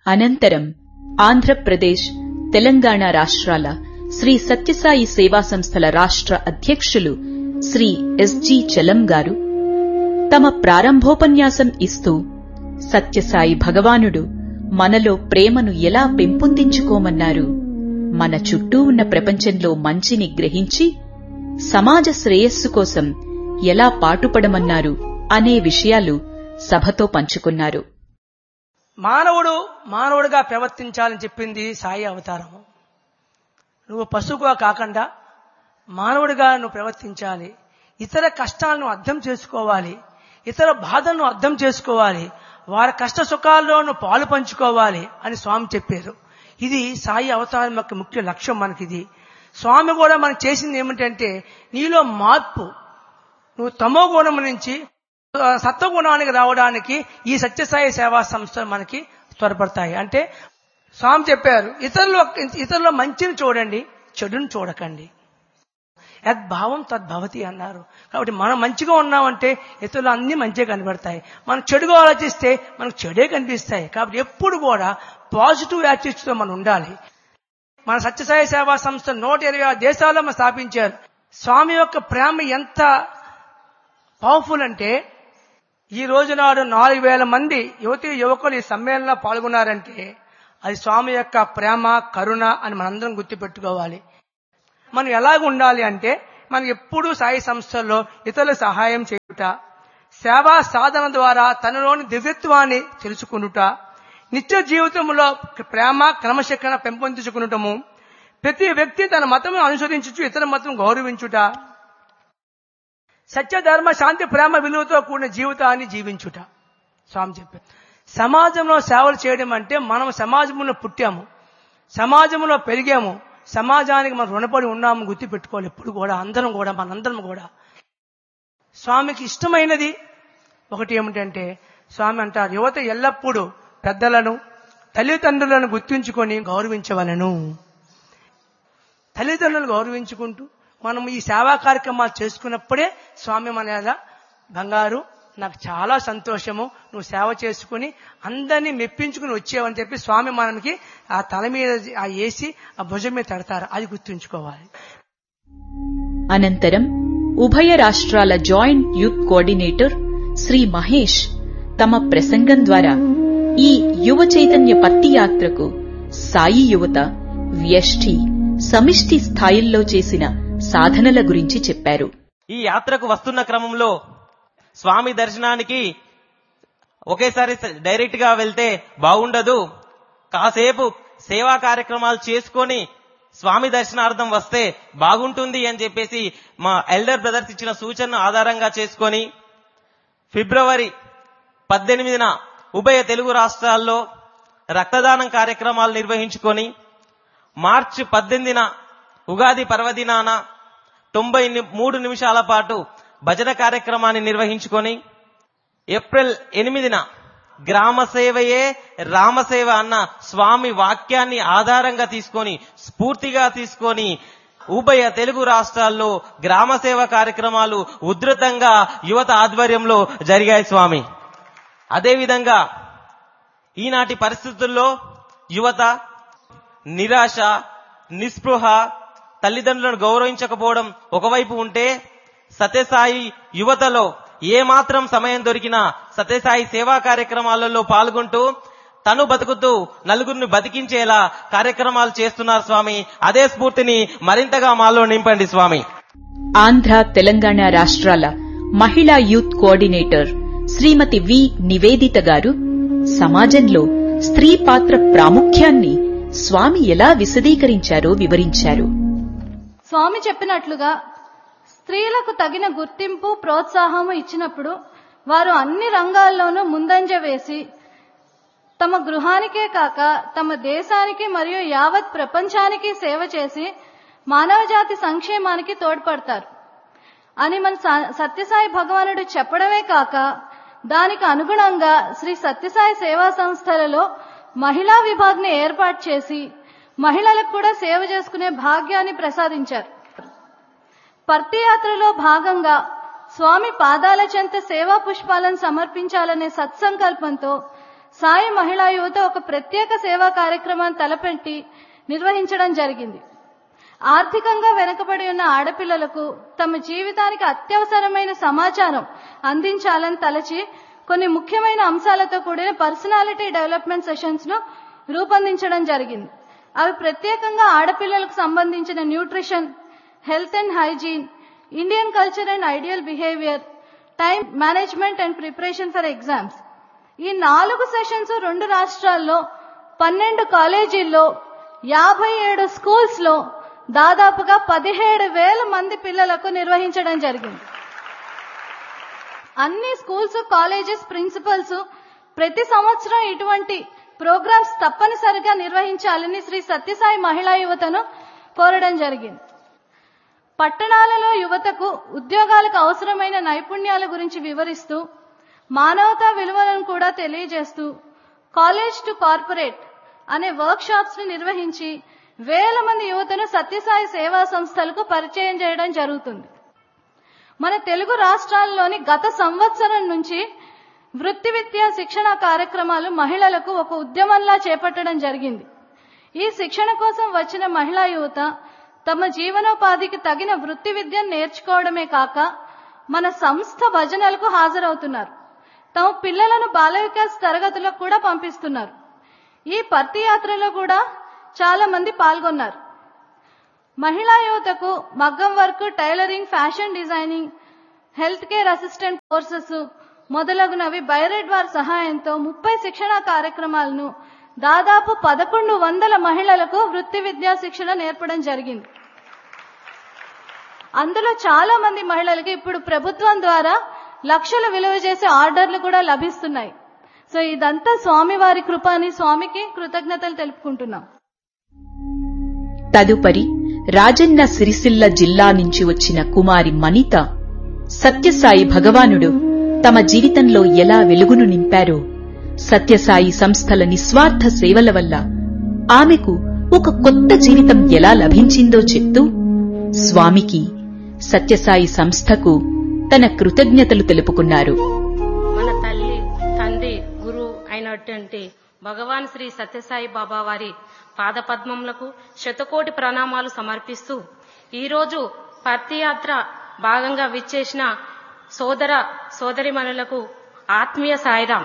అనంతరం ఆంధ్రప్రదేశ్, తెలంగాణ రాష్ట్రాల శ్రీ సత్యసాయి సేవా సంస్థల రాష్ట్ర అధ్యక్షులు శ్రీ ఎస్.జి. చలం గారు తమ ప్రారంభోపన్యాసం ఇస్తూ సత్యసాయి భగవానుడు మనలో ప్రేమను ఎలా పెంపొందించుకోమన్నారు, మన చుట్టూ ఉన్న ప్రపంచంలో మంచిని గ్రహించి సమాజ శ్రేయస్సు కోసం ఎలా పాటుపడమన్నారు అనే విషయాలు సభతో పంచుకున్నారు. మానవుడిగా ప్రవర్తించాలని చెప్పింది సాయి అవతారము. నువ్వు పశువుగా కాకుండా మానవుడిగా నువ్వు ప్రవర్తించాలి. ఇతర కష్టాలను అర్థం చేసుకోవాలి, ఇతర బాధలను అర్థం చేసుకోవాలి, వారి కష్ట సుఖాల్లో నువ్వు పాలు పంచుకోవాలి అని స్వామి చెప్పారు. ఇది సాయి అవతారం యొక్క ముఖ్య లక్ష్యం. మనకిది స్వామి కూడా మనకు చేసింది ఏమిటంటే, నీలో మార్పు, నువ్వు తమో గుణం నుంచి సత్వగుణానికి రావడానికి ఈ సత్యసాయి సేవా సంస్థలు మనకి త్వరపడతాయి. అంటే స్వామి చెప్పారు, ఇతరుల మంచిని చూడండి, చెడుని చూడకండి. యద్భావం తద్భవతి అన్నారు. కాబట్టి మనం మంచిగా ఉన్నామంటే ఇతరులు అన్ని మంచిగా కనబడతాయి, మనం చెడుగా ఆలోచిస్తే మనకు చెడే కనిపిస్తాయి. కాబట్టి ఎప్పుడు కూడా పాజిటివ్ యాటిట్యూడ్తో మనం ఉండాలి. మన సత్యసాయి సేవా సంస్థ 126 దేశాల్లో మనం స్థాపించారు. స్వామి యొక్క ప్రేమ ఎంత పవర్ఫుల్ అంటే, ఈ రోజు నాడు 4,000 మంది యువతీ యువకులు ఈ సమ్మేళనంలో పాల్గొన్నారంటే అది స్వామి యొక్క ప్రేమ, కరుణ అని మనందరం గుర్తుపెట్టుకోవాలి. మనం ఎలాగ ఉండాలి అంటే, మనం ఎప్పుడూ సాయి సంస్థల్లో ఇతరులకు సహాయం చేయుట, సేవా సాధన ద్వారా తనలోని దివ్యత్వాన్ని తెలుసుకునుట, నిత్య జీవితంలో ప్రేమ క్రమశిక్షణ పెంపొందించుకునటము, ప్రతి వ్యక్తి తన మతం అనుసరించుచు ఇతర మతం గౌరవించుట, సత్య ధర్మ శాంతి ప్రేమ విలువతో కూడిన జీవితాన్ని జీవించుట. స్వామి చెప్పారు, సమాజంలో సేవలు చేయడం అంటే మనం సమాజంలో పుట్టాము, సమాజంలో పెరిగాము, సమాజానికి మనం రుణపడి ఉన్నాము గుర్తుపెట్టుకోవాలి. ఎప్పుడు కూడా మనందరం కూడా స్వామికి ఇష్టమైనది ఒకటి ఏమిటంటే, స్వామి అంటారు, యువత ఎల్లప్పుడూ పెద్దలను, తల్లిదండ్రులను గుర్తుంచుకొని గౌరవించవలను. తల్లిదండ్రులను గౌరవించుకుంటూ మనం ఈ సేవా కార్యక్రమాలు చేసుకున్నప్పుడే స్వామి మన బంగారు, నాకు చాలా సంతోషము, నువ్వు సేవ చేసుకుని అందరినీ మెప్పించుకుని వచ్చావని చెప్పి స్వామి మనకి ఆ తల మీద ఆ వేసి ఆ భుజం మీద తడతారు. అది గుర్తుంచుకోవాలి. అనంతరం ఉభయ రాష్ట్రాల joint youth coordinator Shri Mahesh తమ ప్రసంగం ద్వారా ఈ యువ చైతన్య పత్తి యాత్రకు సాయి యువత వ్యష్టి, సమిష్టి స్థాయిల్లో చేసిన సాధనల గురించి చెప్పారు. ఈ యాత్రకు వస్తున్న క్రమంలో స్వామి దర్శనానికి ఒకేసారి డైరెక్ట్ గా వెళ్తే బాగుండదు, కాసేపు సేవా కార్యక్రమాలు చేసుకొని స్వామి దర్శనార్థం వస్తే బాగుంటుంది అని చెప్పేసి మా ఎల్డర్ బ్రదర్స్ ఇచ్చిన సూచనను ఆధారంగా చేసుకొని ఫిబ్రవరి 18న ఉభయ తెలుగు రాష్ట్రాల్లో రక్తదానం కార్యక్రమాలు నిర్వహించుకొని మార్చి 18న ఉగాది పర్వదినాన 93 నిమిషాల పాటు భజన కార్యక్రమాన్ని నిర్వహించుకొని ఏప్రిల్ 8న గ్రామ సేవయే రామసేవ అన్న స్వామి వాక్యాన్ని ఆధారంగా తీసుకొని, స్ఫూర్తిగా తీసుకొని ఉభయ తెలుగు రాష్ట్రాల్లో గ్రామ సేవ కార్యక్రమాలు ఉధృతంగా యువత ఆధ్వర్యంలో జరిగాయి స్వామి. అదేవిధంగా ఈనాటి పరిస్థితుల్లో యువత నిరాశ, నిస్పృహ, తల్లిదండ్రులను గౌరవించకపోవడం ఒకవైపు ఉంటే, సత్యసాయి యువతలో ఏమాత్రం సమయం దొరికినా సత్యసాయి సేవా కార్యక్రమాలలో పాల్గొంటూ తను బతుకుతూ నలుగురిని బతికించేలా కార్యక్రమాలు చేస్తున్నారు స్వామి. అదే స్ఫూర్తిని మరింతగా మాలో నింపండి స్వామి. ఆంధ్ర, తెలంగాణ రాష్ట్రాల మహిళా యూత్ కోఆర్డినేటర్ శ్రీమతి వి. నివేదిత గారు సమాజంలో స్త్రీ పాత్ర ప్రాముఖ్యాన్ని స్వామి ఎలా విశదీకరించారో వివరించారు. స్వామి చెప్పినట్లుగా స్త్రీలకు తగిన గుర్తింపు, ప్రోత్సాహము ఇచ్చినప్పుడు వారు అన్ని రంగాల్లోనూ ముందంజ వేసి తమ గృహానికే కాక తమ దేశానికి మరియు యావత్ ప్రపంచానికి సేవ చేసి మానవజాతి సంక్షేమానికి తోడ్పడతారు అని మన సత్యసాయి భగవానుడు చెప్పడమే కాక, దానికి అనుగుణంగా శ్రీ సత్యసాయి సేవా సంస్థలలో మహిళా విభాగ్ని ఏర్పాటు చేసి మహిళలకు కూడా సేవ చేసుకునే భాగ్యాన్ని ప్రసాదించారు. పర్తి యాత్రలో భాగంగా స్వామి పాదాల చెంత సేవా పుష్పాలను సమర్పించాలనే సత్సంకల్పంతో సాయి మహిళా యువత ఒక ప్రత్యేక సేవా కార్యక్రమాన్ని తలపెట్టి నిర్వహించడం జరిగింది. ఆర్థికంగా వెనుకబడి ఉన్న ఆడపిల్లలకు తమ జీవితానికి అత్యవసరమైన సమాచారం అందించాలని తలచి కొన్ని ముఖ్యమైన అంశాలతో కూడిన పర్సనాలిటీ డెవలప్మెంట్ సెషన్స్ ను రూపొందించడం జరిగింది. అవి ప్రత్యేకంగా ఆడపిల్లలకు సంబంధించిన nutrition, health and hygiene, Indian culture and ideal behaviour, time management and preparation for exams. ఈ 4 సెషన్స్ 2 రాష్ట్రాల్లో 12 కాలేజీల్లో 57 స్కూల్స్ లో దాదాపుగా 17,000 మంది పిల్లలకు నిర్వహించడం జరిగింది. అన్ని స్కూల్స్, కాలేజెస్ ప్రిన్సిపల్స్ ప్రతి సంవత్సరం ఇటువంటి ప్రోగ్రామ్స్ తప్పనిసరిగా నిర్వహించాలని శ్రీ సత్యసాయి మహిళా యువతను కోరడం జరిగింది. పట్టణాలలో యువతకు ఉద్యోగాలకు అవసరమైన నైపుణ్యాల గురించి వివరిస్తూ, మానవతా విలువలను కూడా తెలియజేస్తూ కాలేజ్ టు కార్పొరేట్ అనే వర్క్ షాప్స్ ను నిర్వహించి వేల మంది యువతను సత్యసాయి సేవా సంస్థలకు పరిచయం చేయడం జరుగుతుంది. మన తెలుగు రాష్ట్రాల్లోని గత సంవత్సరం నుంచి వృత్తి విద్యా శిక్షణ కార్యక్రమాలు మహిళలకు ఒక ఉద్యమంలా చేపట్టడం జరిగింది. ఈ శిక్షణ కోసం వచ్చిన మహిళా యువత తమ జీవనోపాధికి తగిన వృత్తి విద్యను నేర్చుకోవడమే కాక మన సంస్థ భజనలకు హాజరవుతున్నారు. తమ పిల్లలను బాల వికాస్ తరగతులకు కూడా పంపిస్తున్నారు. ఈ పత్తి యాత్రలో కూడా చాలా మంది పాల్గొన్నారు. మహిళా యువతకు మగ్గం work, tailoring, fashion designing, health care assistant courses మొదలగునవి బైరెడ్ వారి సహాయంతో 30 శిక్షణా కార్యక్రమాలను దాదాపు 1100 మహిళలకు వృత్తి విద్యా శిక్షణ నేర్పడం జరిగింది. అందులో చాలా మంది మహిళలకు ఇప్పుడు ప్రభుత్వం ద్వారా లక్షలు విలువ చేసే ఆర్డర్లు కూడా లభిస్తున్నాయి. సో ఇదంతా స్వామివారి కృప అని స్వామికి కృతజ్ఞతలు తెలుపుకుంటున్నాం. తదుపరి రాజన్న సిరిసిల్ల జిల్లా నుంచి వచ్చిన కుమారి మనిత సత్యసాయి భగవానుడు తమ జీవితంలో ఎలా వెలుగును నింపారో, సత్యసాయి సంస్థల నిస్వార్థ సేవల వల్ల ఆమెకు ఒక కొత్త జీవితం ఎలా లభించిందో చెప్తూ స్వామికి, సత్యసాయి సంస్థకు తన కృతజ్ఞతలు తెలుపుకున్నారు. మన తల్లి, తండ్రి, గురువు అయినటువంటి భగవాన్ శ్రీ సత్యసాయి బాబా వారి పాదపద్మములకు శతకోటి ప్రణామాలు సమర్పిస్తూ ఈరోజు పత్తియాత్ర భాగంగా విచ్చేసిన సోదర సోదరిమణులకు ఆత్మీయ సాయిరాం.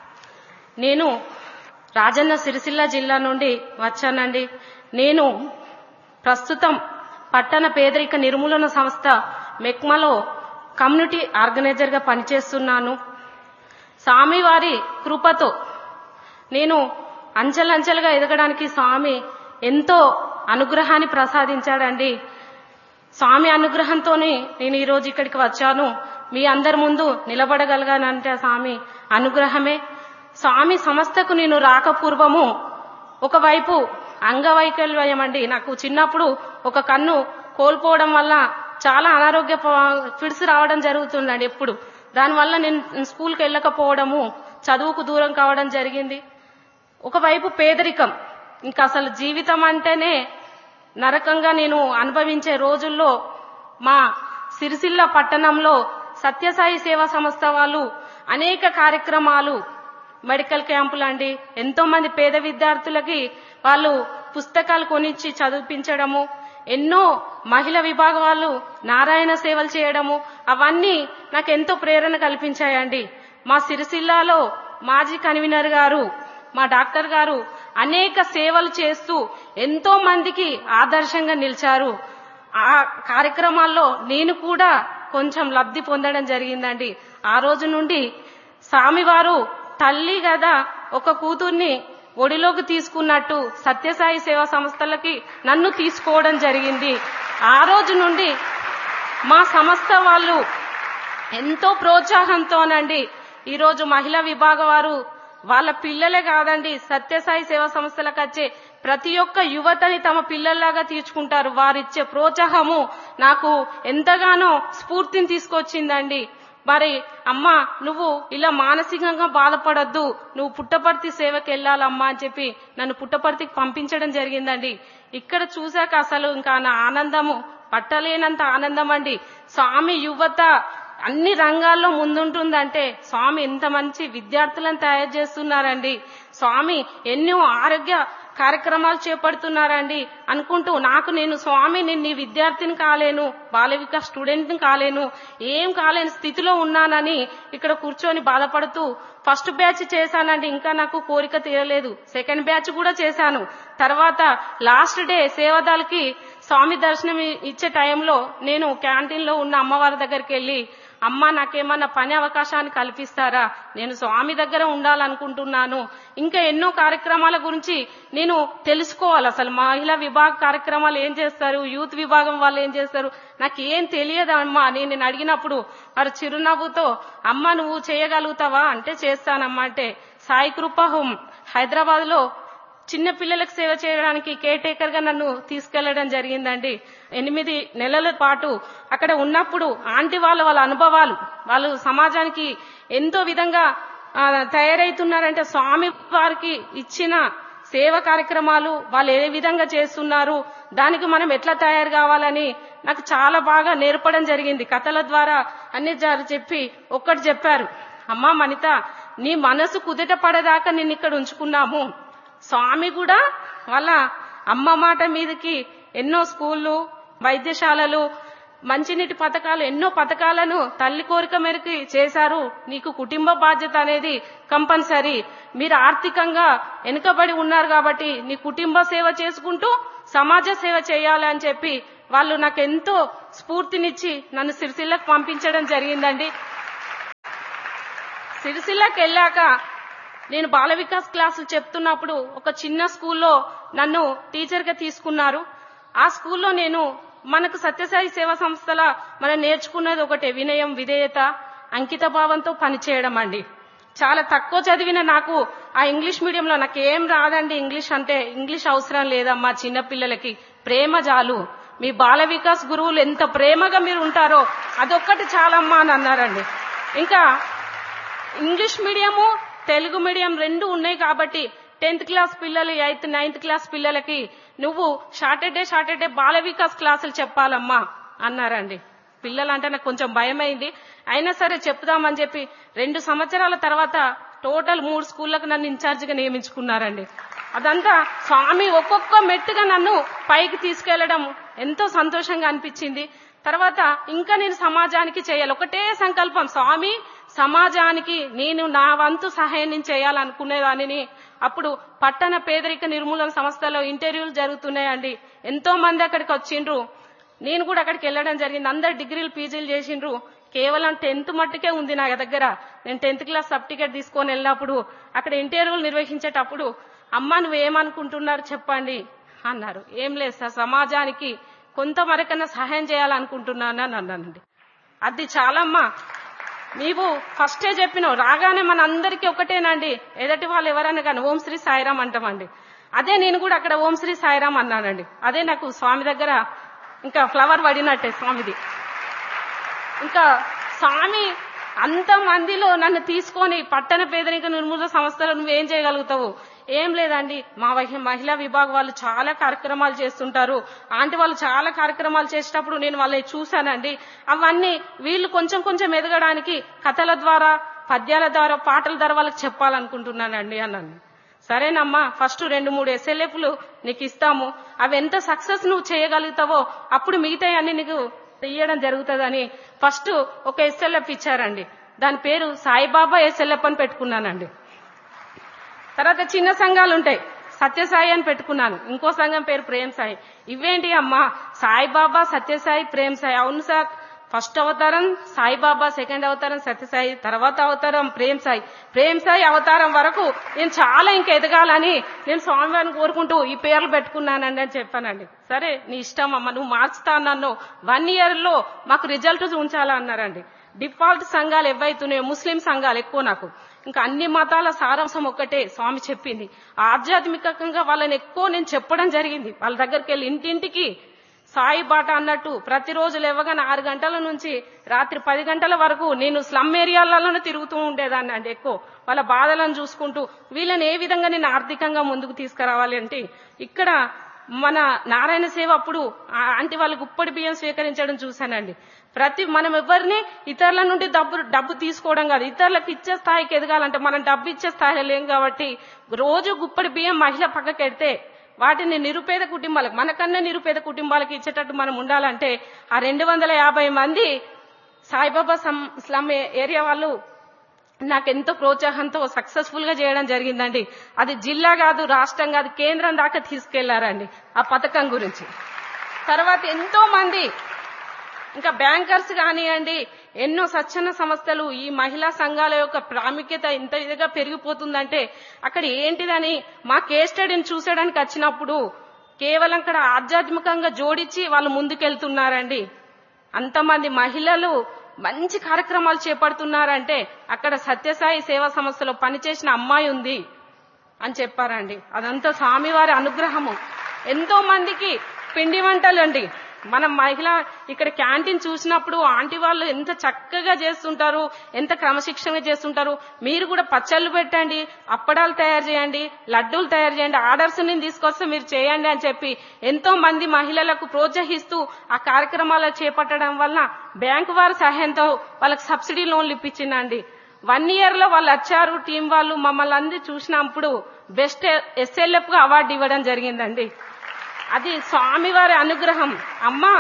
నేను రాజన్న సిరిసిల్ల జిల్లా నుండి వచ్చానండి. నేను ప్రస్తుతం పట్టణ పేదరిక నిర్మూలన సంస్థ మెక్మలో కమ్యూనిటీ ఆర్గనైజర్ గా పనిచేస్తున్నాను. స్వామివారి కృపతో నేను అంచెలంచెలుగా ఎదగడానికి స్వామి ఎంతో అనుగ్రహాన్ని ప్రసాదించాడండి. స్వామి అనుగ్రహంతోనే నేను ఈరోజు ఇక్కడికి వచ్చాను. మీ అందరి ముందు నిలబడగలిగానంటే స్వామి అనుగ్రహమే. స్వామి సంస్థకు నేను రాకపూర్వము ఒకవైపు అంగవైకల్యం అండి. నాకు చిన్నప్పుడు ఒక కన్ను కోల్పోవడం వల్ల చాలా అనారోగ్య ఫిడ్స్ రావడం జరుగుతుందండి ఎప్పుడు. దానివల్ల నేను స్కూల్కి వెళ్ళకపోవడము, చదువుకు దూరం కావడం జరిగింది. ఒకవైపు పేదరికం, ఇంకా అసలు జీవితం అంటేనే నరకంగా నేను అనుభవించే రోజుల్లో మా సిరిసిల్ల పట్టణంలో సత్యసాయి సేవా సంస్థ వాళ్ళు అనేక కార్యక్రమాలు, మెడికల్ క్యాంపులు అండి, ఎంతో మంది పేద విద్యార్థులకి వాళ్ళు పుస్తకాలు కొనిచ్చి చదివించడము, ఎన్నో మహిళా విభాగ వాళ్ళు నారాయణ సేవలు చేయడము, అవన్నీ నాకు ఎంతో ప్రేరణ కల్పించాయండి. మా సిరిసిల్లాలో మాజీ కన్వీనర్ గారు, మా డాక్టర్ గారు అనేక సేవలు చేస్తూ ఎంతో మందికి ఆదర్శంగా నిలిచారు. ఆ కార్యక్రమాల్లో నేను కూడా కొంచెం లబ్ధి పొందడం జరిగిందండి. ఆ రోజు నుండి స్వామివారు తల్లి కదా ఒక కూతుర్ని ఒడిలోకి తీసుకున్నట్టు సత్యసాయి సేవా సంస్థలకి నన్ను తీసుకోవడం జరిగింది. ఆ రోజు నుండి మా సంస్థ వాళ్ళు ఎంతో ప్రోత్సాహంతోనండి ఈరోజు మహిళా విభాగ వారు వాళ్ళ పిల్లలే కాదండి, సత్యసాయి సేవా సంస్థలకు వచ్చే ప్రతి ఒక్క యువతని తమ పిల్లల్లాగా తీర్చుకుంటారు. వారిచ్చే ప్రోత్సాహము నాకు ఎంతగానో స్ఫూర్తిని తీసుకొచ్చిందండి. మరి అమ్మా, నువ్వు ఇలా మానసికంగా బాధపడొద్దు, నువ్వు పుట్టపర్తి సేవకి వెళ్ళాలమ్మా అని చెప్పి నన్ను పుట్టపర్తికి పంపించడం జరిగిందండి. ఇక్కడ చూశాక అసలు ఇంకా నా ఆనందము పట్టలేనంత ఆనందం అండి. స్వామి యువత అన్ని రంగాల్లో ముందుంటుందంటే స్వామి ఎంత మంచి విద్యార్థులను తయారు చేస్తున్నారండి. స్వామి ఎన్నో ఆరోగ్య కార్యక్రమాలు చేపడుతున్నారండి అనుకుంటూ నేను స్వామి నేను నీ విద్యార్థిని కాలేను, బాల వికాస్ స్టూడెంట్ని కాలేను, ఏం కాలేని స్థితిలో ఉన్నానని ఇక్కడ కూర్చొని బాధపడుతూ ఫస్ట్ బ్యాచ్ చేశానండి. ఇంకా నాకు కోరిక తీరలేదు. సెకండ్ బ్యాచ్ కూడా చేశాను. తర్వాత లాస్ట్ డే సేవదాలకి స్వామి దర్శనం ఇచ్చే టైంలో నేను క్యాంటీన్ లో ఉన్న అమ్మవారి దగ్గరికి వెళ్లి, అమ్మ నాకేమన్నా పని అవకాశాన్ని కల్పిస్తారా, నేను స్వామి దగ్గర ఉండాలనుకుంటున్నాను, ఇంకా ఎన్నో కార్యక్రమాల గురించి నేను తెలుసుకోవాలి, అసలు మహిళా విభాగ కార్యక్రమాలు ఏం చేస్తారు, యూత్ విభాగం వాళ్ళు ఏం చేస్తారు, నాకేం తెలియదు అమ్మా అని నేను అడిగినప్పుడు వారు చిరునవ్వుతో అమ్మ నువ్వు చేయగలుగుతావా అంటే చేస్తానమ్మా అంటే సాయి కృప హోమ్ హైదరాబాద్ లో చిన్న పిల్లలకు సేవ చేయడానికి కేర్ టేకర్ గా నన్ను తీసుకెళ్లడం జరిగిందండి. 8 నెలల పాటు అక్కడ ఉన్నప్పుడు ఆంటీ వాళ్ళ అనుభవాలు, వాళ్ళు సమాజానికి ఎంతో విధంగా తయారైతున్నారంటే స్వామి వారికి ఇచ్చిన సేవ కార్యక్రమాలు వాళ్ళు ఏ విధంగా చేస్తున్నారు, దానికి మనం ఎట్లా తయారు కావాలని నాకు చాలా బాగా నేర్పడం జరిగింది. కథల ద్వారా అన్ని చెప్పి ఒక్కటి చెప్పారు, అమ్మా మనిత నీ మనసు కుదుట పడేదాకా నిన్ను ఇక్కడ ఉంచుకున్నాము. స్వామి కూడా వాళ్ళ అమ్మ మాట మీదకి ఎన్నో స్కూళ్ళు, వైద్యశాలలు, మంచినీటి పథకాలు, ఎన్నో పథకాలను తల్లి కోరిక మేరకు చేశారు. నీకు కుటుంబ బాధ్యత అనేది కంపల్సరీ, మీరు ఆర్థికంగా వెనుకబడి ఉన్నారు కాబట్టి నీ కుటుంబ సేవ చేసుకుంటూ సమాజ సేవ చేయాలి అని చెప్పి వాళ్ళు నాకు ఎంతో స్ఫూర్తినిచ్చి నన్ను సిరిసిల్లకు పంపించడం జరిగిందండి. సిరిసిల్లకు వెళ్ళాక నేను బాల వికాస్ క్లాసులు చెప్తున్నప్పుడు ఒక చిన్న స్కూల్లో నన్ను టీచర్ గా తీసుకున్నారు. ఆ స్కూల్లో నేను మనకు సత్యసాయి సేవా సంస్థల మనం నేర్చుకున్నది ఒకటే, వినయం, విధేయత, అంకిత భావంతో పనిచేయడం అండి. చాలా తక్కువ చదివిన నాకు ఆ ఇంగ్లీష్ మీడియంలో నాకేం రాదండి, ఇంగ్లీష్ అంటే ఇంగ్లీష్ అవసరం లేదమ్మా, చిన్నపిల్లలకి ప్రేమ చాలు, మీ బాల వికాస్ గురువులు ఎంత ప్రేమగా మీరు ఉంటారో అదొక్కటి చాలమ్మా అని అన్నారండి. ఇంకా ఇంగ్లీష్ మీడియము తెలుగు మీడియం రెండు ఉన్నాయి కాబట్టి 10th క్లాస్ పిల్లలు, 8th 9th క్లాస్ పిల్లలకి నువ్వు సాటర్డే బాల వికాస్ క్లాసులు చెప్పాలమ్మా అన్నారండి. పిల్లలంటే నాకు కొంచెం భయమైంది, అయినా సరే చెప్దామని చెప్పి 2 సంవత్సరాల తర్వాత టోటల్ 3 స్కూళ్లకు నన్ను ఇన్ఛార్జిగా నియమించుకున్నారండి. అదంతా స్వామి ఒక్కొక్క మెట్టుగా నన్ను పైకి తీసుకెళ్లడం ఎంతో సంతోషంగా అనిపించింది. తర్వాత ఇంకా నేను సమాజానికి చేయాలి, ఒకటే సంకల్పం, స్వామి సమాజానికి నేను నా వంతు సహాయం నేను చేయాలనుకునేదానిని. అప్పుడు పట్టణ పేదరిక నిర్మూలన సంస్థలో ఇంటర్వ్యూలు జరుగుతున్నాయండి, ఎంతో మంది అక్కడికి వచ్చిండ్రు, నేను కూడా అక్కడికి వెళ్ళడం జరిగింది. అందరు డిగ్రీలు పీజీలు చేసిండ్రు, కేవలం 10th మట్టుకే ఉంది నా దగ్గర. నేను 10th క్లాస్ సర్టిఫికేట్ తీసుకొని వెళ్ళినప్పుడు అక్కడ ఇంటర్వ్యూలు నిర్వహించేటప్పుడు అమ్మ నువ్వేమనుకుంటున్నారు చెప్పండి అన్నారు. ఏం లేదు సార్, సమాజానికి కొంతవరకన్నా సహాయం చేయాలనుకుంటున్నాను అని అన్నానండి. అది చాలమ్మా, నీవు ఫస్టే చెప్పినావు, రాగానే మన అందరికీ ఒకటేనండి, ఎదటి వాళ్ళు ఎవరైనా కానీ ఓం శ్రీ సాయిరాం అంటామండి. అదే నేను కూడా అక్కడ ఓం శ్రీ సాయిరాం అన్నానండి. అదే నాకు స్వామి దగ్గర ఇంకా ఫ్లవర్ పడినట్టే స్వామిది. ఇంకా స్వామి అంత మందిలో నన్ను తీసుకొని పట్టణ పేదరిక నిర్మూలన సంస్థలో నువ్వేం చేయగలుగుతావు? ఏం లేదండి, మా మహిళా విభాగం వాళ్ళు చాలా కార్యక్రమాలు చేస్తుంటారు, ఆంటీ వాళ్ళు చాలా కార్యక్రమాలు చేసేటప్పుడు నేను వాళ్ళని చూశానండి. అవన్నీ వీళ్ళు కొంచెం కొంచెం ఎదగడానికి కథల ద్వారా, పద్యాల ద్వారా, పాటల ద్వారా వాళ్ళకి చెప్పాలనుకుంటున్నానండి అన్నాను. సరేనమ్మా, ఫస్ట్ 2-3 SLFలు నీకు ఇస్తాము, అవి ఎంత సక్సెస్ నువ్వు చేయగలుగుతావో అప్పుడు మిగతా అన్ని నీకు ఇయ్యడం జరుగుతుందని ఫస్ట్ ఒక SLF ఇచ్చారండి. దాని పేరు సాయిబాబా SLF అని పెట్టుకున్నానండి. తర్వాత చిన్న సంఘాలు ఉంటాయి, సత్యసాయి అని పెట్టుకున్నాను. ఇంకో సంఘం పేరు ప్రేమ్ సాయి. ఇవేంటి అమ్మా, సాయిబాబా, సత్యసాయి, ప్రేమ్ సాయి. అవును సార్, ఫస్ట్ అవతారం సాయిబాబా, సెకండ్ అవతారం సత్యసాయి, తర్వాత అవతారం ప్రేమ్ సాయి. ప్రేమ్ సాయి అవతారం వరకు నేను చాలా ఇంకా ఎదగాలని నేను స్వామివారిని కోరుకుంటూ ఈ పేర్లు పెట్టుకున్నానండి అని చెప్పానండి. సరే నీ ఇష్టం అమ్మ, నువ్వు మార్చుతా అన్నాను. 1 year లో మాకు రిజల్ట్ ఉంచాలా అన్నారండి. డిఫాల్ట్ సంఘాలు ఏవైతున్నాయో ముస్లిం సంఘాలు ఎక్కువ నాకు, ఇంకా అన్ని మతాల సారాంశం ఒక్కటే స్వామి చెప్పింది. ఆధ్యాత్మికంగా వాళ్ళని ఎక్కువ నేను చెప్పడం జరిగింది. వాళ్ళ దగ్గరికి వెళ్ళి ఇంటింటికి సాయి బాట అన్నట్టు ప్రతిరోజు లేవగానే 6 గంటల నుంచి రాత్రి 10 గంటల వరకు నేను స్లమ్ ఏరియాలలోనే తిరుగుతూ ఉండేదాన్ని అండి. ఎక్కువ వాళ్ళ బాధలను చూసుకుంటూ వీళ్ళని ఏ విధంగా నేను ఆర్థికంగా ముందుకు తీసుకురావాలి అంటే, ఇక్కడ మన నారాయణ సేవ అప్పుడు ఆంటీ వాళ్ళు గుప్పడి బియ్యం స్వీకరించడం చూశానండి. మనం ఎవరిని ఇతరుల నుండి డబ్బు తీసుకోవడం కాదు, ఇతరులకు ఇచ్చే స్థాయికి ఎదగాలంటే మనం డబ్బు ఇచ్చే స్థాయిలో లేం కాబట్టి రోజు గుప్పడి బియ్యం మహిళ పక్కకెడితే వాటిని నిరుపేద కుటుంబాలకు, మనకన్నా నిరుపేద కుటుంబాలకు ఇచ్చేటట్టు మనం ఉండాలంటే ఆ 250 మంది సాయిబాబా స్లమ్ ఏరియా వాళ్ళు నాకెంతో ప్రోత్సాహంతో సక్సెస్ఫుల్ గా చేయడం జరిగిందండి. అది జిల్లా కాదు, రాష్ట్రం కాదు, కేంద్రం దాకా తీసుకెళ్లారండి ఆ పథకం గురించి. తర్వాత ఎంతో మంది ఇంకా బ్యాంకర్స్ కానివ్వండి, ఎన్నో స్వచ్ఛంద సంస్థలు, ఈ మహిళా సంఘాల యొక్క ప్రాముఖ్యత ఎంత ఇదిగా పెరిగిపోతుందంటే అక్కడ ఏంటిదని మా కేస్ స్టడీని చూసేయడానికి వచ్చినప్పుడు కేవలం అక్కడ ఆధ్యాత్మికంగా జోడించి వాళ్ళు ముందుకెళ్తున్నారండి. అంతమంది మహిళలు మంచి కార్యక్రమాలు చేపడుతున్నారంటే అక్కడ సత్యసాయి సేవా సంస్థలో పనిచేసిన అమ్మాయి ఉంది అని చెప్పారండి. అదంతా స్వామివారి అనుగ్రహము. ఎంతో మందికి పిండి వంటలు అండి. మనం మహిళ ఇక్కడ క్యాంటీన్ చూసినప్పుడు ఆంటీ వాళ్ళు ఎంత చక్కగా చేస్తుంటారు, ఎంత క్రమశిక్షణగా చేస్తుంటారు. మీరు కూడా పచ్చళ్ళు పెట్టండి, అప్పడాలు తయారు చేయండి, లడ్డూలు తయారు చేయండి, ఆర్డర్స్ నేను తీసుకొస్తే మీరు చేయండి అని చెప్పి ఎంతో మంది మహిళలకు ప్రోత్సహిస్తూ ఆ కార్యక్రమాలు చేపట్టడం వల్ల బ్యాంకు వారి సహాయంతో వాళ్ళకి సబ్సిడీ లోన్లు ఇప్పించిందండి. 1 year లో వాళ్ళు వచ్చారు, టీం వాళ్ళు మమ్మల్ని అందరూ చూసినప్పుడు బెస్ట్ SLF గా అవార్డు ఇవ్వడం జరిగిందండి. అది స్వామివారి అనుగ్రహం. అమ్మా,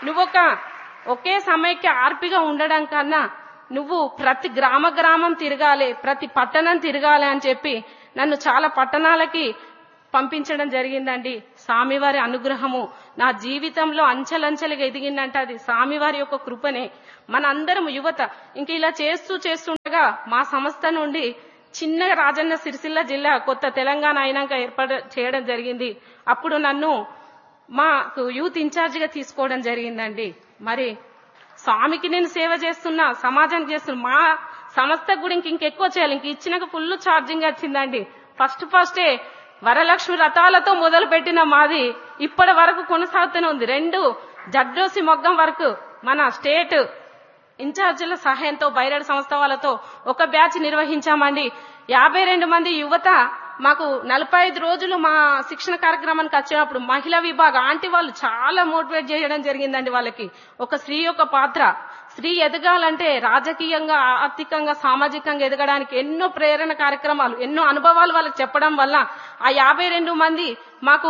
ఒకే సమైక్య ఆర్పిగా ఉండడం కన్నా నువ్వు ప్రతి గ్రామం తిరగాలి, ప్రతి పట్టణం తిరగాలి అని చెప్పి నన్ను చాలా పట్టణాలకి పంపించడం జరిగిందండి. స్వామివారి అనుగ్రహము నా జీవితంలో అంచెలంచెలుగా ఎదిగిందంటే అది స్వామివారి యొక్క కృపనే. మనందరం యువత ఇంక ఇలా చేస్తుండగా మా సంస్థ నుండి చిన్నగా రాజన్న సిరిసిల్ల జిల్లా కొత్త తెలంగాణ అయినాక ఏర్పాటు చేయడం జరిగింది. అప్పుడు నన్ను మాకు యూత్ ఇన్ఛార్జిగా తీసుకోవడం జరిగిందండి. మరి స్వామికి నేను సేవ చేస్తున్నా, సమాజానికి చేస్తున్నా, మా సంస్థకు కూడా ఇంకెక్కువ చేయాలి. ఇంక ఇచ్చినాక ఫుల్ ఛార్జింగ్ వచ్చిందండి. ఫస్టే వరలక్ష్మి రథాలతో మొదలు పెట్టిన మాది ఇప్పటి వరకు కొనసాగుతూనే ఉంది. 2 జడ్డోసి మొగ్గం వరకు మన స్టేట్ ఇన్ఛార్జీల సహాయంతో బైరాడ్ సంస్థ వాళ్ళతో ఒక బ్యాచ్ నిర్వహించామండి. 52 మంది యువత మాకు 45 రోజులు మా శిక్షణ కార్యక్రమానికి వచ్చినప్పుడు మహిళా విభాగం ఆంటీ వాళ్ళు చాలా మోటివేట్ చేయడం జరిగిందండి. వాళ్ళకి ఒక స్త్రీ యొక్క పాత్ర, స్త్రీ ఎదగాలంటే రాజకీయంగా, ఆర్థికంగా, సామాజికంగా ఎదగడానికి ఎన్నో ప్రేరణ కార్యక్రమాలు, ఎన్నో అనుభవాలు వాళ్ళకి చెప్పడం వల్ల ఆ 52 మంది మాకు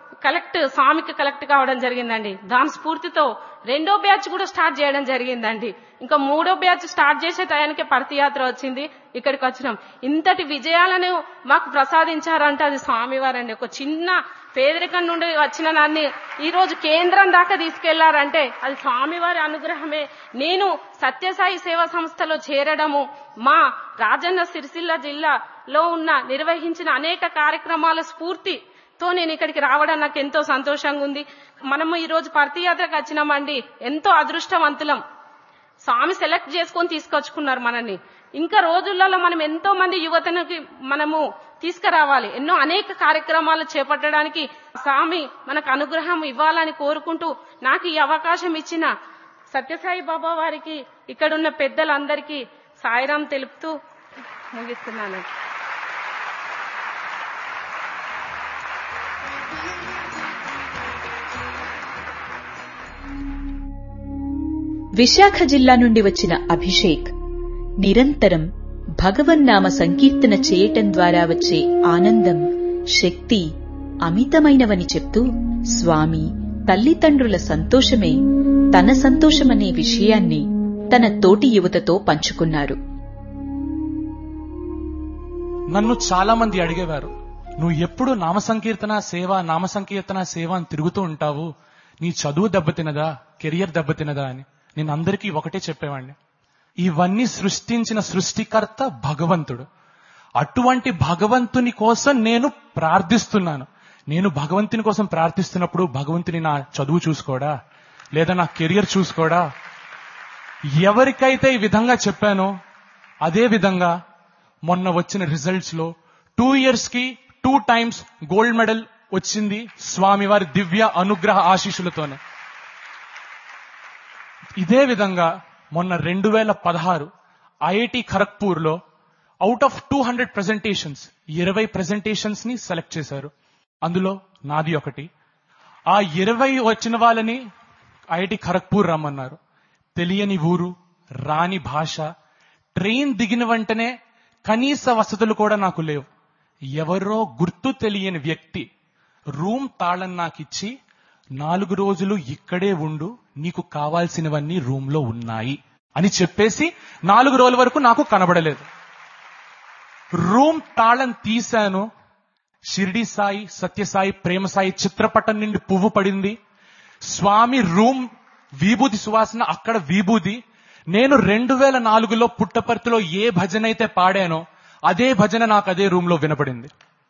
స్వామికి కలెక్ట్ కావడం జరిగిందండి. దాని స్ఫూర్తితో 2వ బ్యాచ్ కూడా స్టార్ట్ చేయడం జరిగిందండి. ఇంకా 3వ బ్యాచ్ స్టార్ట్ చేసే టయానికి పర్తియాత్ర వచ్చింది, ఇక్కడికి వచ్చినాం. ఇంతటి విజయాలను మాకు ప్రసాదించారంటే అది స్వామివారండి. ఒక చిన్న పేదరికం నుండి వచ్చిన నన్ను ఈ రోజు కేంద్రం దాకా తీసుకెళ్లారంటే అది స్వామివారి అనుగ్రహమే. నేను సత్యసాయి సేవా సంస్థలో చేరడము, మా రాజన్న సిరిసిల్ల జిల్లాలో నిర్వహించిన అనేక కార్యక్రమాల స్ఫూర్తితో నేను ఇక్కడికి రావడం నాకు ఎంతో సంతోషంగా ఉంది. మనము ఈ రోజు పర్తియాత్రకు వచ్చినామండి, ఎంతో అదృష్టవంతులం. స్వామి సెలెక్ట్ చేసుకొని తీసుకొచ్చుకున్నారు మనల్ని. ఇంకా రోజులలో మనం ఎంతో మంది యువతనికి మనము తీసుకురావాలి, అనేక కార్యక్రమాలు చేపట్టడానికి స్వామి మనకు అనుగ్రహం ఇవ్వాలని కోరుకుంటూ నాకు ఈ అవకాశం ఇచ్చిన సత్యసాయి బాబా వారికి, ఇక్కడున్న పెద్దలందరికీ సాయిరాం తెలుపుతూ ముగిస్తున్నాను. విశాఖ జిల్లా నుండి వచ్చిన అభిషేక్ నిరంతరం భగవన్నామ సంకీర్తన చేయటం ద్వారా వచ్చే ఆనందం, శక్తి అమితమైనవని చెప్తూ స్వామి, తల్లిదండ్రుల సంతోషమే తన సంతోషమనే విషయాన్ని తన తోటి యువతతో పంచుకున్నారు. నన్ను చాలా మంది అడిగేవారు, నువ్వు ఎప్పుడు నామసంకీర్తన సేవ అని తిరుగుతూ ఉంటావు, నీ చదువు దెబ్బతినదా, కెరియర్ దెబ్బతినదా అని. నేను అందరికీ ఒకటే చెప్పేవాడిని, ఇవన్నీ సృష్టించిన సృష్టికర్త భగవంతుడు. అటువంటి భగవంతుని కోసం నేను ప్రార్థిస్తున్నాను. నేను భగవంతుని కోసం ప్రార్థిస్తున్నప్పుడు భగవంతుని నా చదువు చూసుకోడా, లేదా నా కెరియర్ చూసుకోడా? ఎవరికైతే ఈ విధంగా చెప్పానో అదే విధంగా మొన్న వచ్చిన రిజల్ట్స్ లో 2 years కి 2 times గోల్డ్ మెడల్ వచ్చింది స్వామివారి దివ్య అనుగ్రహ ఆశీస్సులతోనే. ఇదే విధంగా మొన్న 2016 ఐఐటి ఖరగ్పూర్ లో అవుట్ ఆఫ్ 200 ప్రెజెంటేషన్స్ 20 ప్రెజెంటేషన్స్ ని సెలెక్ట్ చేశారు. అందులో నాది ఒకటి. ఆ 20 వచ్చిన వాళ్ళని ఐఐటి ఖరగ్పూర్ రమ్మన్నారు. తెలియని ఊరు, రాని భాష, ట్రైన్ దిగిన వెంటనే కనీస వసతులు కూడా నాకు లేవు. ఎవరో గుర్తు తెలియని వ్యక్తి రూమ్ తాళం నాకిచ్చి 4 రోజులు ఇక్కడే ఉండు, నీకు కావాల్సినవన్నీ రూమ్ లో ఉన్నాయి అని చెప్పేసి 4 రోజుల వరకు నాకు కనబడలేదు. రూమ్ తాళం తీశాను. షిరిడి సాయి, సత్యసాయి, ప్రేమసాయి చిత్రపటం నుండి పువ్వు పడింది. స్వామి రూమ్ విభూది సువాసన, అక్కడ విభూది. నేను 2004లో పుట్టపర్తిలో ఏ భజన అయితే పాడానో అదే భజన నాకు అదే రూమ్ లో వినపడింది.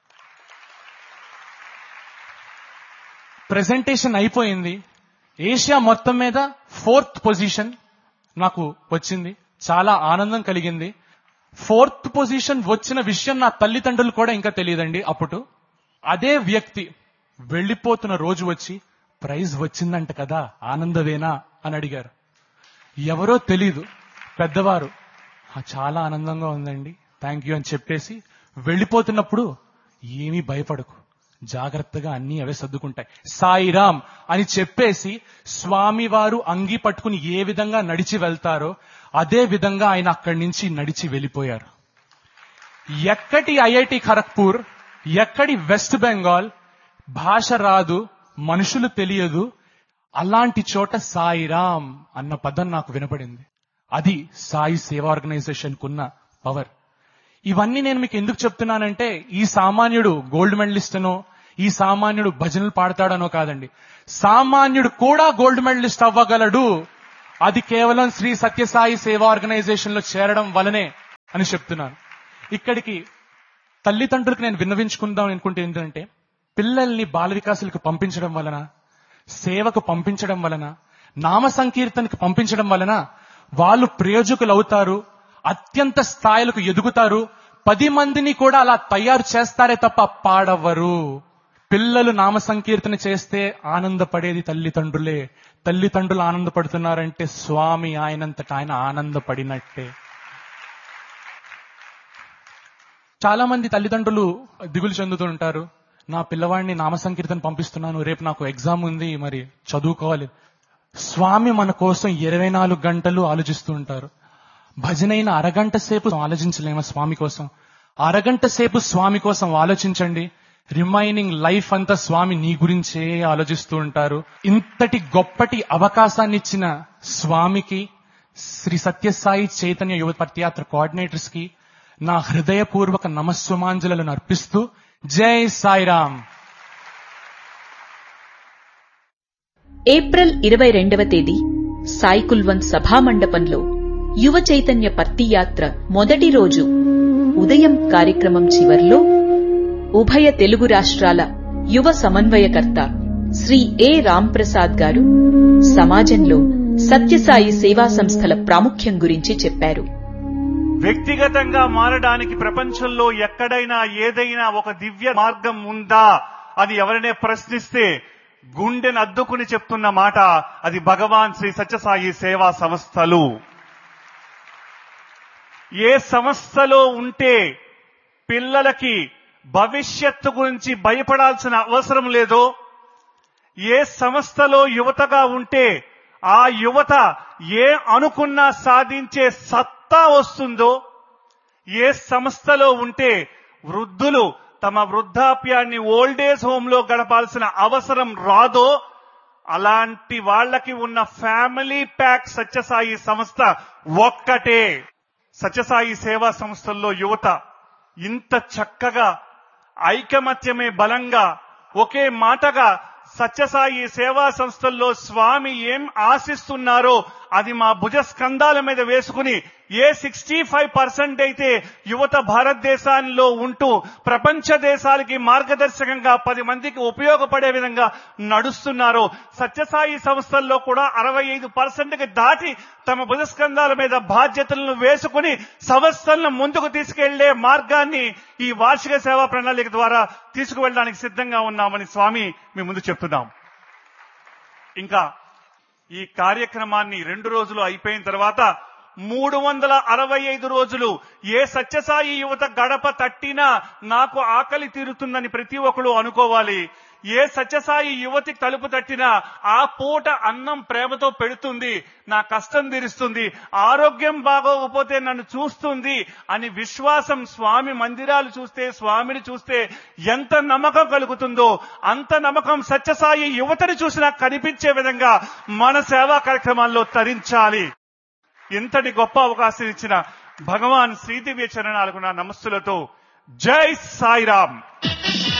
ప్రెజెంటేషన్ అయిపోయింది. ఏషియా మొత్తం మీద 4th పొజిషన్ నాకు వచ్చింది. చాలా ఆనందం కలిగింది. 4th పొజిషన్ వచ్చిన విషయం నా తల్లిదండ్రులు కూడా ఇంకా తెలియదండి అప్పుడు. అదే వ్యక్తి వెళ్లిపోతున్న రోజు వచ్చి, ప్రైజ్ వచ్చిందంట కదా, ఆనందవేనా అని అడిగారు. ఎవరో తెలీదు, పెద్దవారు. చాలా ఆనందంగా ఉందండి, థ్యాంక్ యూ అని చెప్పేసి వెళ్లిపోతున్నప్పుడు, ఏమీ భయపడకు, జాగ్రత్తగా అన్ని అవే సర్దుకుంటాయి, సాయిరామ్ అని చెప్పేసి స్వామివారు అంగి పట్టుకుని ఏ విధంగా నడిచి వెళ్తారో అదే విధంగా ఆయన అక్కడి నుంచి నడిచి వెళ్ళిపోయారు. ఎక్కడి ఐఐటి ఖరగ్పూర్, ఎక్కడి వెస్ట్ బెంగాల్, భాష రాదు, మనుషులు తెలియదు, అలాంటి చోట సాయిరామ్ అన్న పదం నాకు వినపడింది. అది సాయి సేవా ఆర్గనైజేషన్ కున్న పవర్. ఇవన్నీ నేను మీకు ఎందుకు చెప్తున్నానంటే, ఈ సామాన్యుడు గోల్డ్ మెడలిస్టనో, ఈ సామాన్యుడు భజనలు పాడతాడనో కాదండి. సామాన్యుడు కూడా గోల్డ్ మెడలిస్ట్ అవ్వగలడు. అది కేవలం శ్రీ సత్యసాయి సేవా ఆర్గనైజేషన్ లో చేరడం వలనే అని చెప్తున్నాను. ఇక్కడికి తల్లిదండ్రులకు నేను విన్నవించుకుందాం అనుకుంటే ఏంటంటే, పిల్లల్ని బాల వికాసులకు పంపించడం వలన, సేవకు పంపించడం వలన, నామ సంకీర్తనకు పంపించడం వలన వాళ్ళు ప్రయోజకులు అవుతారు, అత్యంత స్థాయిలకు ఎదుగుతారు, 10 మందిని కూడా అలా తయారు చేస్తారే తప్ప పాడవ్వరు. పిల్లలు నామ సంకీర్తన చేస్తే ఆనందపడేది తల్లిదండ్రులే. తల్లిదండ్రులు ఆనందపడుతున్నారంటే స్వామి ఆయనంతట ఆయన ఆనందపడినట్టే. చాలా మంది తల్లిదండ్రులు దిగులు చెందుతూ ఉంటారు, నా పిల్లవాడిని నామ సంకీర్తన పంపిస్తున్నాను, రేపు నాకు ఎగ్జామ్ ఉంది, మరి చదువుకోవాలి. స్వామి మన కోసం 24 గంటలు ఆలోచిస్తూ ఉంటారు. భజనైన అరగంట సేపు ఆలోచించలేమా స్వామి కోసం? అరగంట సేపు స్వామి కోసం ఆలోచించండి. రిమైనింగ్ లైఫ్ అంతా స్వామి నీ గురించే ఆలోచిస్తూ ఉంటారు. ఇంతటి గొప్పటి అవకాశాన్ని ఇచ్చిన స్వామికి, శ్రీ సత్యసాయి చైతన్య యువ పత్యాత్ర కోఆర్డినేటర్స్ కి నా హృదయపూర్వక నమస్సుమాంజలను అర్పిస్తూ జై సాయిరామ్. ఏప్రిల్ 22వ తేదీ సాయి కుల్వంత్ సభామండపంలో యువ చైతన్య పత్తి యాత్ర మొదటి రోజు ఉదయం కార్యక్రమం చివర్లో ఉభయ తెలుగు రాష్ట్రాల యువ సమన్వయకర్త శ్రీ ఏ రాంప్రసాద్ గారు సమాజంలో సత్యసాయి సేవా సంస్థల ప్రాముఖ్యం గురించి చెప్పారు. వ్యక్తిగతంగా మారడానికి ప్రపంచంలో ఎక్కడైనా ఏదైనా ఒక దివ్య మార్గం ఉందా అని ఎవరైనా ప్రశ్నిస్తే గుండెను అద్దుకుని చెప్తున్న మాట అది భగవాన్ శ్రీ సత్యసాయి సేవా సంస్థలు. ఏ సంస్థలో ఉంటే పిల్లలకి భవిష్యత్తు గురించి భయపడాల్సిన అవసరం లేదో, ఏ సంస్థలో యువతగా ఉంటే ఆ యువత ఏ అనుకున్నా సాధించే సత్తా వస్తుందో, ఏ సంస్థలో ఉంటే వృద్ధులు తమ వృద్ధాప్యాన్ని ఓల్డేజ్ హోమ్ లో గడపాల్సిన అవసరం రాదో, అలాంటి వాళ్ళకి ఉన్న ఫ్యామిలీ ప్యాక్ సత్యసాయి సంస్థ ఒక్కటే. సత్యసాయి సేవా సంస్థల్లో యువత ఇంత చక్కగా ఐకమత్యమే బలంగా ఒకే మాటగా సత్యసాయి సేవా సంస్థల్లో స్వామి ఏం ఆశిస్తున్నారో అది మా భుజ స్కంధాల మీద వేసుకుని ఏ 65% అయితే యువత భారతదేశంలో ఉంటూ ప్రపంచ దేశాలకి మార్గదర్శకంగా 10 మందికి ఉపయోగపడే విధంగా నడుస్తున్నారో, సత్యసాయి సంస్థల్లో కూడా 65%కి దాటి తమ భుజ స్కంధాల మీద బాధ్యతలను వేసుకుని సంస్థలను ముందుకు తీసుకెళ్లే మార్గాన్ని ఈ వార్షిక సేవా ప్రణాళిక ద్వారా తీసుకువెళ్ళడానికి సిద్ధంగా ఉన్నామని స్వామి మీ ముందు చెప్తున్నాం. ఇంకా ఈ కార్యక్రమాన్ని 2 రోజులు అయిపోయిన తర్వాత 365 రోజులు ఏ సత్యసాయి యువత గడప తట్టినా నాకు ఆకలి తీరుతుందని ప్రతి ఒక్కరు అనుకోవాలి. ఏ సత్యసాయి యువతి తలుపు తట్టినా ఆ పూట అన్నం ప్రేమతో పెడుతుంది, నా కష్టం తీరుస్తుంది, ఆరోగ్యం బాగోకపోతే నన్ను చూస్తుంది అని విశ్వాసం, స్వామి మందిరాలు చూస్తే, స్వామిని చూస్తే ఎంత నమ్మకం కలుగుతుందో అంత నమ్మకం సత్యసాయి యువతని చూసినా కనిపించే విధంగా మన సేవా కార్యక్రమాల్లో తరించాలి. ఇంతటి గొప్ప అవకాశం ఇచ్చిన భగవాన్ శ్రీదివ్య చరణాలకు నా నమస్సులతో జై సాయిరాం.